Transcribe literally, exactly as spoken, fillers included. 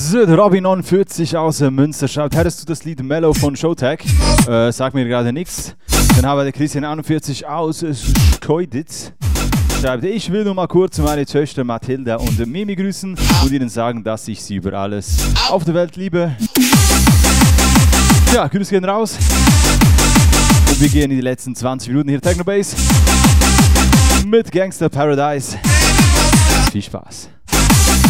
So, der Robin neunundvierzig aus Münster schreibt, hättest du das Lied Mellow von Showtech? Äh, sagt mir gerade nichts. Dann haben wir der Christian einundvierzig aus Schkeuditz. Schreibt, ich will nur mal kurz meine Töchter Mathilda und Mimi grüßen und ihnen sagen, dass ich sie über alles auf der Welt liebe. Ja, Grüße gehen raus. Und wir gehen in die letzten zwanzig Minuten hier Techno Bass mit Gangster Paradise. Viel Spaß.